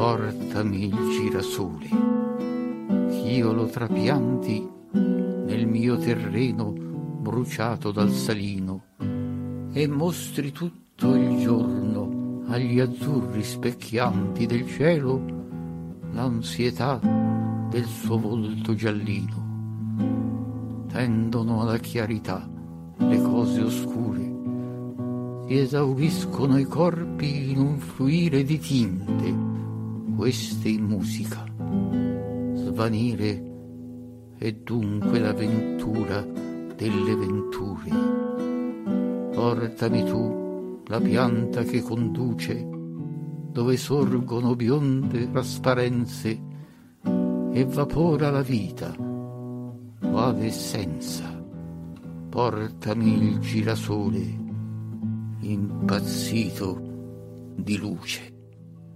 portami il girasole, ch'io lo trapianti nel mio terreno bruciato dal salino, e mostri tutto il giorno agli azzurri specchianti del cielo l'ansietà del suo volto giallino. Tendono alla chiarità le cose oscure, si esauriscono i corpi in un fluire di tinte, queste in musica. Svanire è dunque l'avventura delle venture. Portami tu la pianta che conduce dove sorgono bionde trasparenze e vapora la vita, quale essenza. Portami il girasole impazzito di luce.